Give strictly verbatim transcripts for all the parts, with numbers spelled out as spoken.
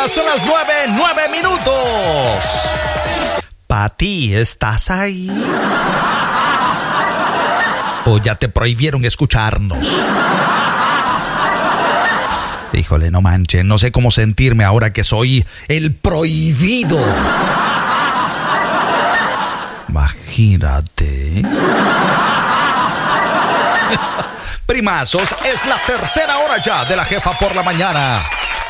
días, son las nueve, nueve minutos. Pati, ¿estás ahí? ¿O ya te prohibieron escucharnos? Híjole, no manchen, no sé cómo sentirme ahora que soy el prohibido. Imagínate. Primazos, es la tercera hora ya de la Jefa por la mañana.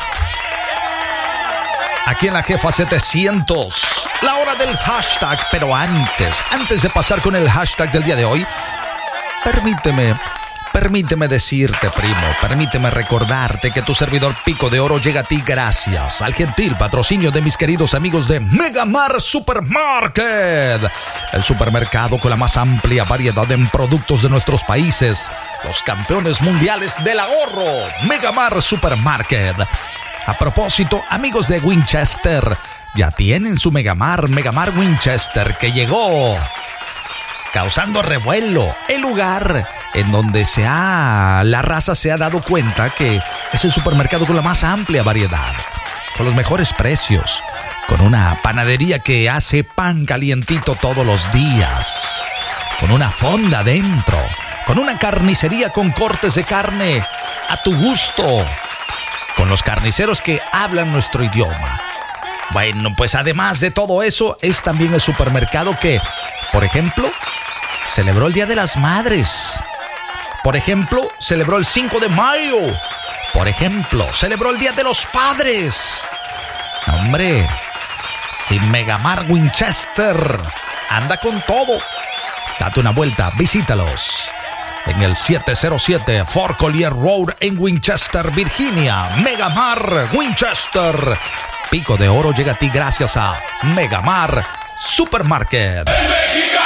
Aquí en la Jefa setecientos, la hora del hashtag. Pero antes, antes de pasar con el hashtag del día de hoy, permíteme, permíteme decirte, primo, permíteme recordarte que tu servidor Pico de Oro llega a ti gracias al gentil patrocinio de mis queridos amigos de Megamar Supermarket, el supermercado con la más amplia variedad en productos de nuestros países, los campeones mundiales del ahorro. Megamar Supermarket. A propósito, amigos de Winchester, ya tienen su Megamar, Megamar Winchester, que llegó causando revuelo. El lugar en donde se ha, la raza se ha dado cuenta que es el supermercado con la más amplia variedad, con los mejores precios, con una panadería que hace pan calientito todos los días, con una fonda dentro, con una carnicería con cortes de carne a tu gusto, con los carniceros que hablan nuestro idioma. Bueno, pues además de todo eso, es también el supermercado que, por ejemplo, celebró el Día de las Madres. Por ejemplo, celebró el cinco de mayo. Por ejemplo, celebró el Día de los Padres. Hombre, si Megamar Winchester anda con todo, date una vuelta, visítalos en el siete cero siete Fort Collier Road en Winchester, Virginia. Megamar Winchester. Pico de Oro llega a ti gracias a Megamar Supermarket.